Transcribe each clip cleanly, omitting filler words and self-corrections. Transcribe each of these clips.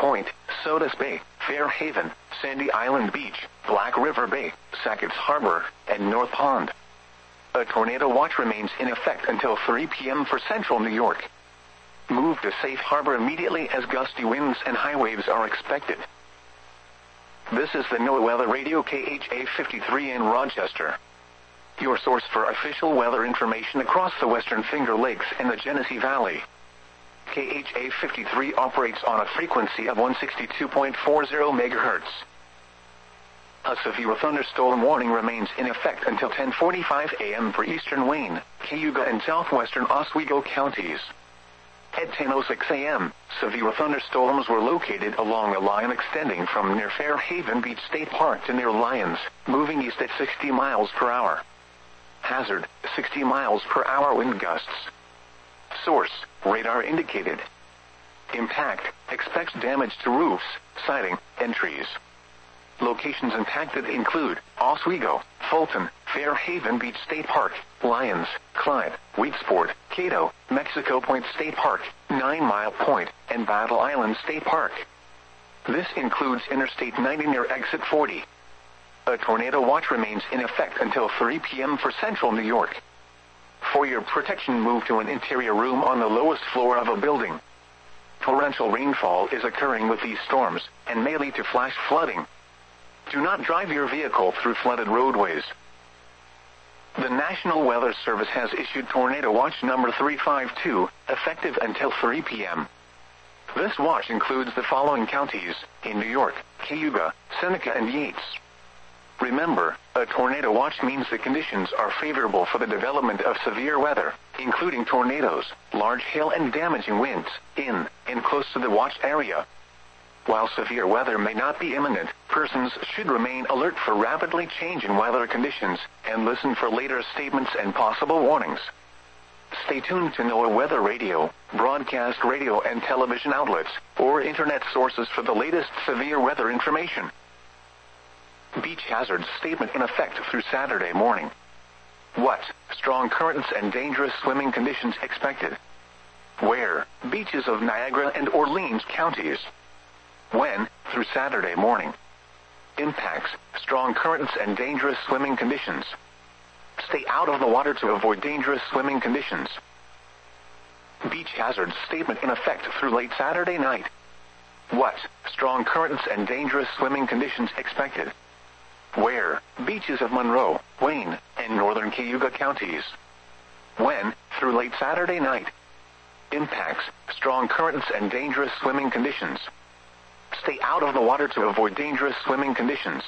Point, Sodus Bay, Fairhaven, Sandy Island Beach, Black River Bay, Sackett's Harbor, and North Pond. A tornado watch remains in effect until 3 p.m. for central New York. Move to safe harbor immediately as gusty winds and high waves are expected. This is the NOAA Weather Radio KHA 53 in Rochester, your source for official weather information across the Western Finger Lakes and the Genesee Valley. KHA 53 operates on a frequency of 162.40 MHz. A severe thunderstorm warning remains in effect until 10:45 a.m. for eastern Wayne, Cayuga, and southwestern Oswego counties. At 10:06 a.m., severe thunderstorms were located along a line extending from near Fairhaven Beach State Park to near Lyons, moving east at 60 miles per hour. Hazard, 60 miles per hour wind gusts. Source, radar indicated. Impact, expects damage to roofs, siding, and trees. Locations impacted include Oswego, Fulton, Fairhaven Beach State Park, Lyons, Clyde, Weedsport, Cato, Mexico Point State Park, 9 Mile Point, and Battle Island State Park. This includes Interstate 90 near Exit 40. A tornado watch remains in effect until 3 p.m. for central New York. For your protection, move to an interior room on the lowest floor of a building. Torrential rainfall is occurring with these storms and may lead to flash flooding. Do not drive your vehicle through flooded roadways. The National Weather Service has issued Tornado Watch number 352, effective until 3 p.m. This watch includes the following counties in New York: Cayuga, Seneca, and Yates. Remember, a tornado watch means the conditions are favorable for the development of severe weather, including tornadoes, large hail, and damaging winds, in and close to the watch area. While severe weather may not be imminent, persons should remain alert for rapidly changing weather conditions and listen for later statements and possible warnings. Stay tuned to NOAA Weather Radio, broadcast radio and television outlets, or internet sources for the latest severe weather information. Beach hazards statement in effect through Saturday morning. What? Strong currents and dangerous swimming conditions expected. Where? Beaches of Niagara and Orleans counties. When? Through Saturday morning. Impacts: strong currents and dangerous swimming conditions. Stay out of the water to avoid dangerous swimming conditions. Beach hazards statement in effect through late Saturday night. What? Strong currents and dangerous swimming conditions expected. Where? Beaches of Monroe, Wayne, and northern Cayuga counties. When? Through late Saturday night. Impacts: strong currents and dangerous swimming conditions. Stay out of the water to avoid dangerous swimming conditions.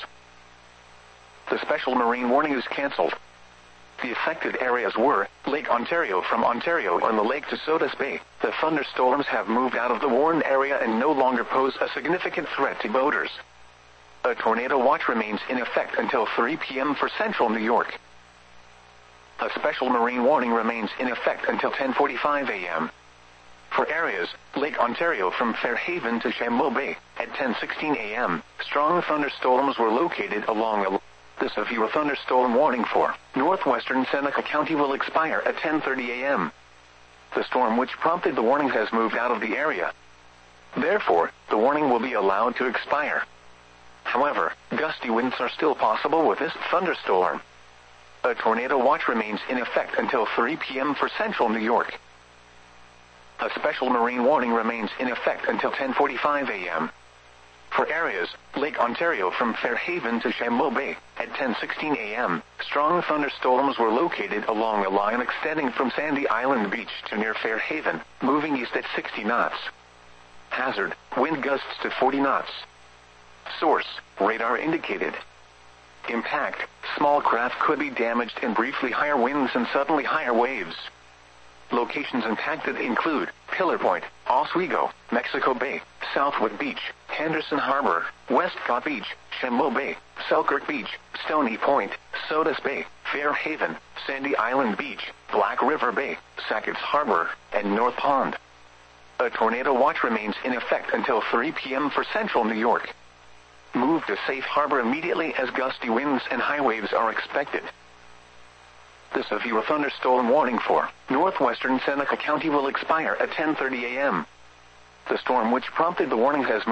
The special marine warning is canceled. The affected areas were Lake Ontario. From Ontario on the lake to Sodus Bay, the thunderstorms have moved out of the warned area and no longer pose a significant threat to boaters. A tornado watch remains in effect until 3 p.m. for central New York. A special marine warning remains in effect until 10:45 a.m. For areas, Lake Ontario from Fairhaven to Chambeau Bay, at 10:16 a.m., strong thunderstorms were located along the severe thunderstorm warning for northwestern Seneca County will expire at 10:30 a.m. The storm which prompted the warning has moved out of the area. Therefore, the warning will be allowed to expire. However, gusty winds are still possible with this thunderstorm. A tornado watch remains in effect until 3 p.m. for central New York. A special marine warning remains in effect until 10:45 a.m. For areas, Lake Ontario from Fairhaven to Chambeau Bay, at 10:16 a.m., strong thunderstorms were located along a line extending from Sandy Island Beach to near Fairhaven, moving east at 60 knots. Hazard, wind gusts to 40 knots. Source, radar indicated. Impact, small craft could be damaged in briefly higher winds and suddenly higher waves. Locations impacted include Pillar Point, Oswego, Mexico Bay, Southwood Beach, Henderson Harbor, Westcott Beach, Chambeau Bay, Selkirk Beach, Stony Point, Sodus Bay, Fairhaven, Sandy Island Beach, Black River Bay, Sackett's Harbor, and North Pond. A tornado watch remains in effect until 3 p.m. for central New York. Move to safe harbor immediately as gusty winds and high waves are expected. The severe thunderstorm warning for northwestern Seneca County will expire at 10:30 a.m. The storm which prompted the warning has